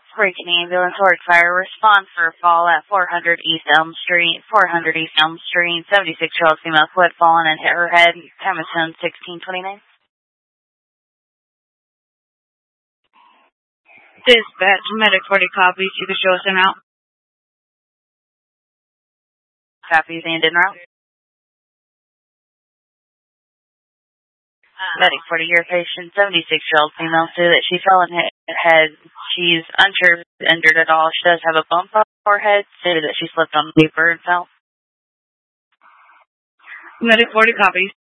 Breaking ambulance or fire response for fall at 400 East Elm Street. 76-year-old female foot fallen and hit her head. Time is 10:16:29. Dispatch, medic 40 copies. You can show us him out. Copies and en route. Medic 40, your patient, 76-year-old female, said that she fell and hit her head. She's unsure if she's injured at all. She does have a bump on her head. Stated that she slipped on the paper and fell. Medic 40 copies.